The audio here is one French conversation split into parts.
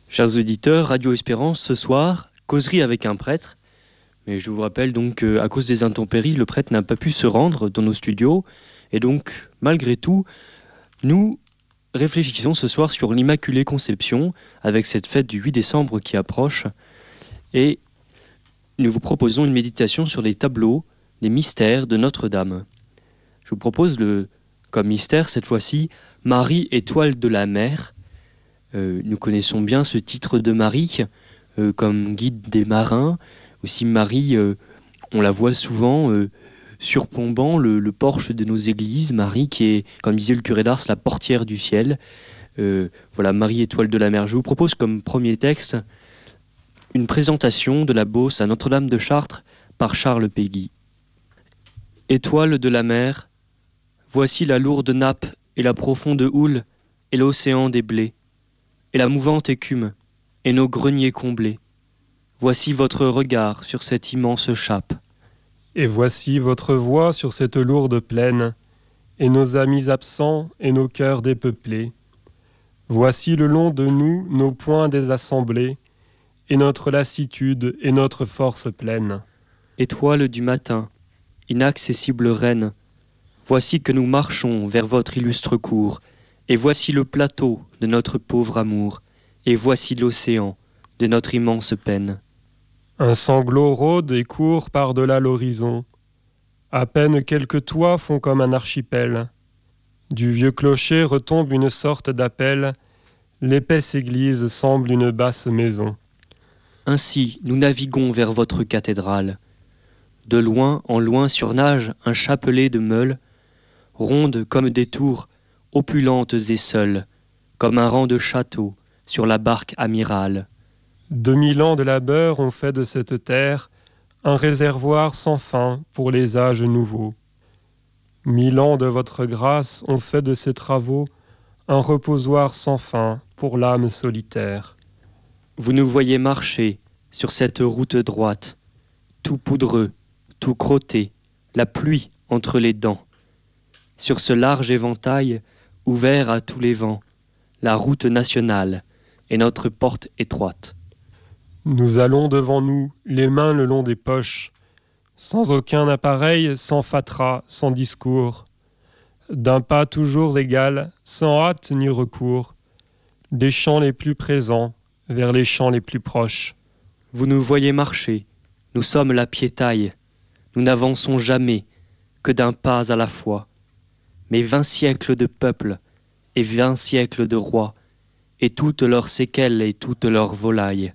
Chers auditeurs, Radio Espérance, ce soir, causerie avec un prêtre. Mais je vous rappelle donc qu'à cause des intempéries, le prêtre n'a pas pu se rendre dans nos studios. Et donc, malgré tout, nous réfléchissons ce soir sur l'Immaculée Conception, avec cette fête du 8 décembre qui approche. Et nous vous proposons une méditation sur les tableaux des mystères de Notre-Dame. Je vous propose comme mystère, cette fois-ci, Marie, étoile de la mer. Nous connaissons bien ce titre de Marie comme guide des marins. Aussi Marie, on la voit souvent surplombant le porche de nos églises. Marie qui est, comme disait le curé d'Ars, la portière du ciel. Voilà, Marie, étoile de la mer. Je vous propose comme premier texte une présentation de la Beauce à Notre-Dame de Chartres par Charles Péguy. Étoile de la mer, voici la lourde nappe et la profonde houle et l'océan des blés. Et la mouvante écume, et nos greniers comblés. Voici votre regard sur cette immense chape. Et voici votre voix sur cette lourde plaine, et nos amis absents, et nos cœurs dépeuplés. Voici le long de nous nos poings désassemblés, et notre lassitude, et notre force pleine. Étoile du matin, inaccessible reine, voici que nous marchons vers votre illustre cour, et voici le plateau de notre pauvre amour, et voici l'océan de notre immense peine. Un sanglot rôde et court par-delà l'horizon. À peine quelques toits font comme un archipel. Du vieux clocher retombe une sorte d'appel. L'épaisse église semble une basse maison. Ainsi nous naviguons vers votre cathédrale. De loin en loin surnage un chapelet de meules, rondes comme des tours, opulentes et seules, comme un rang de châteaux sur la barque amirale. 2000 ans de labeur ont fait de cette terre un réservoir sans fin pour les âges nouveaux. 1000 ans de votre grâce ont fait de ces travaux un reposoir sans fin pour l'âme solitaire. Vous nous voyez marcher sur cette route droite, tout poudreux, tout crotté, la pluie entre les dents. Sur ce large éventail, ouvert à tous les vents, la route nationale est notre porte étroite. Nous allons devant nous, les mains le long des poches, sans aucun appareil, sans fatras, sans discours, d'un pas toujours égal, sans hâte ni recours, des champs les plus présents vers les champs les plus proches. Vous nous voyez marcher, nous sommes la piétaille, nous n'avançons jamais que d'un pas à la fois. Mais 20 siècles de peuples et 20 siècles de rois, et toutes leurs séquelles et toutes leurs volailles.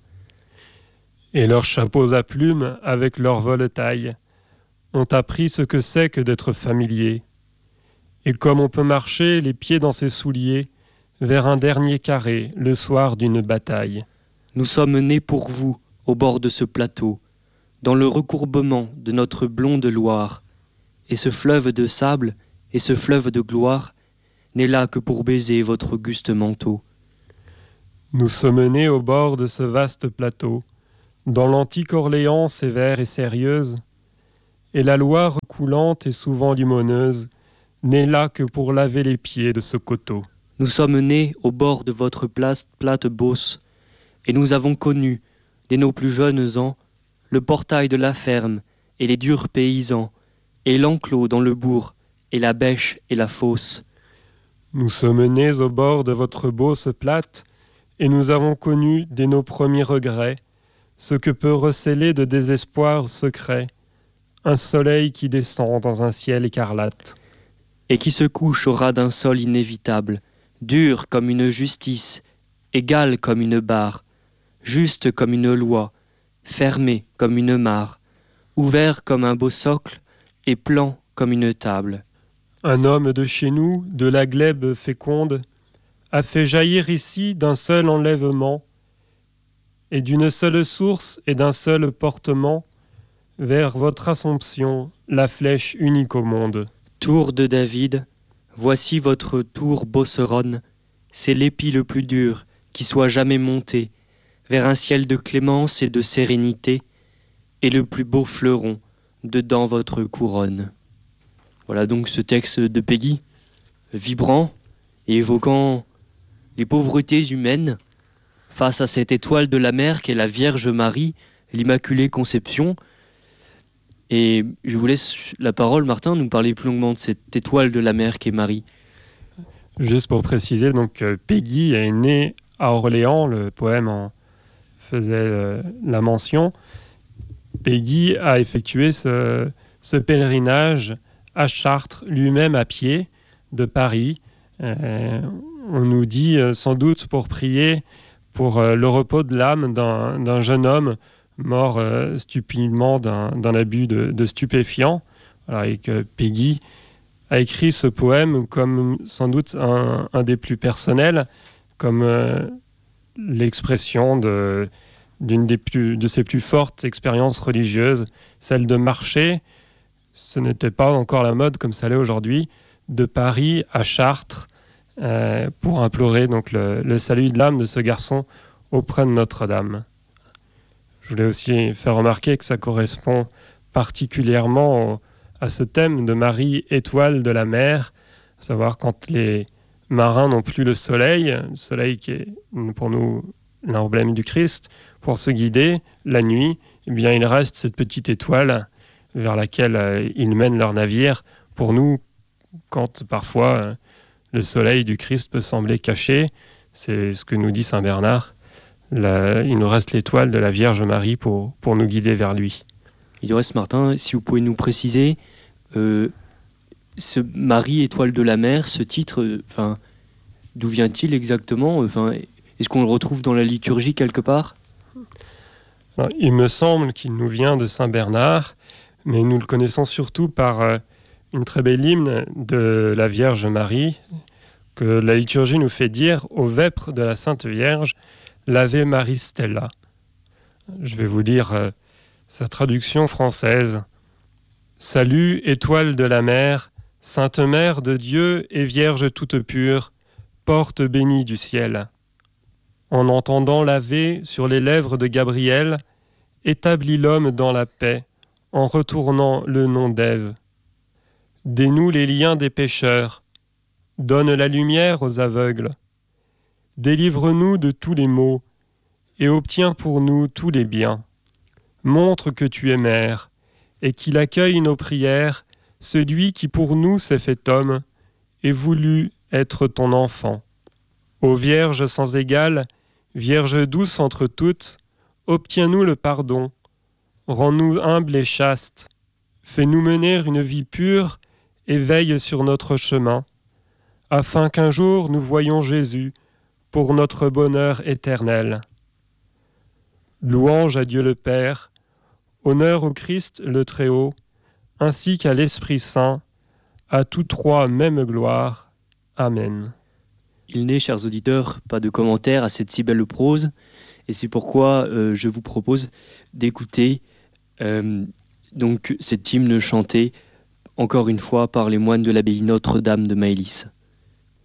Et leurs chapeaux à plumes, avec leur voletaille, ont appris ce que c'est que d'être familier. Et comme on peut marcher, les pieds dans ses souliers, vers un dernier carré, le soir d'une bataille. Nous sommes nés pour vous, au bord de ce plateau, dans le recourbement de notre blonde Loire, et ce fleuve de sable et ce fleuve de gloire n'est là que pour baiser votre auguste manteau. Nous sommes nés au bord de ce vaste plateau, dans l'antique Orléans sévère et sérieuse, et la Loire coulante et souvent limoneuse n'est là que pour laver les pieds de ce coteau. Nous sommes nés au bord de votre plate Beauce, et nous avons connu, dès nos plus jeunes ans, le portail de la ferme et les durs paysans, et l'enclos dans le bourg, et la bêche et la fosse. Nous sommes nés au bord de votre Beauce plate, et nous avons connu, dès nos premiers regrets, ce que peut recéler de désespoir secret, un soleil qui descend dans un ciel écarlate. Et qui se couche au ras d'un sol inévitable, dur comme une justice, égal comme une barre, juste comme une loi, fermé comme une mare, ouvert comme un beau socle et plan comme une table. Un homme de chez nous, de la glèbe féconde, a fait jaillir ici d'un seul enlèvement et d'une seule source et d'un seul portement vers votre Assomption, la flèche unique au monde. Tour de David, voici votre tour Beauceronne, c'est l'épi le plus dur qui soit jamais monté vers un ciel de clémence et de sérénité, et le plus beau fleuron dedans votre couronne. Voilà donc ce texte de Péguy, vibrant et évoquant les pauvretés humaines face à cette étoile de la mer qu'est la Vierge Marie, l'Immaculée Conception. Et je vous laisse la parole, Martin, nous parler plus longuement de cette étoile de la mer qu'est Marie. Juste pour préciser, donc Peggy est née à Orléans, le poème en faisait la mention. Peggy a effectué ce pèlerinage à Chartres, lui-même à pied, de Paris. On nous dit sans doute pour prier pour le repos de l'âme d'un jeune homme mort stupidement d'un abus de stupéfiants. Alors, et que Peggy a écrit ce poème comme sans doute un des plus personnels, comme l'expression d'une de ses plus fortes expériences religieuses, celle de marcher, ce n'était pas encore la mode comme ça l'est aujourd'hui, de Paris à Chartres, pour implorer donc le salut de l'âme de ce garçon auprès de Notre-Dame. Je voulais aussi faire remarquer que ça correspond particulièrement à ce thème de Marie, étoile de la mer, à savoir quand les marins n'ont plus le soleil qui est pour nous l'emblème du Christ, pour se guider la nuit, eh bien il reste cette petite étoile vers laquelle ils mènent leur navire. Pour nous, quand parfois le soleil du Christ peut sembler caché, c'est ce que nous dit Saint Bernard, il nous reste l'étoile de la Vierge Marie pour nous guider vers lui. Il reste, Martin, si vous pouvez nous préciser, ce Marie, étoile de la mer, ce titre, d'où vient-il exactement ? Est-ce qu'on le retrouve dans la liturgie quelque part ? Alors, il me semble qu'il nous vient de Saint Bernard, mais nous le connaissons surtout par une très belle hymne de la Vierge Marie, que la liturgie nous fait dire au vêpres de la Sainte Vierge, l'Ave Maris Stella. Je vais vous lire sa traduction française. Salut, étoile de la mer, Sainte Mère de Dieu et Vierge toute pure, porte bénie du ciel. En entendant l'Ave sur les lèvres de Gabriel, établit l'homme dans la paix, en retournant le nom d'Ève. Dénoue les liens des pécheurs, donne la lumière aux aveugles. Délivre-nous de tous les maux, et obtiens pour nous tous les biens. Montre que tu es mère, et qu'il accueille nos prières, celui qui pour nous s'est fait homme, et voulut être ton enfant. Ô Vierge sans égale, Vierge douce entre toutes, obtiens-nous le pardon, rends-nous humbles et chastes, fais-nous mener une vie pure, et veille sur notre chemin, afin qu'un jour nous voyions Jésus, pour notre bonheur éternel. Louange à Dieu le Père, honneur au Christ le Très-Haut, ainsi qu'à l'Esprit Saint, à tous trois même gloire. Amen. Il n'est, chers auditeurs, pas de commentaires à cette si belle prose, et c'est pourquoi je vous propose d'écouter donc cet hymne chanté, encore une fois, par les moines de l'abbaye Notre-Dame de Maëlys.